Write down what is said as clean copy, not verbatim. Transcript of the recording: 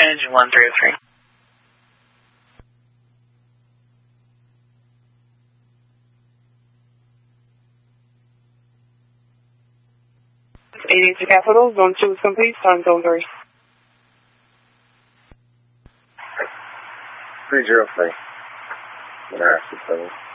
Engine 103. 88 to Capital, Zone 2 is complete, on Zone 3. 303.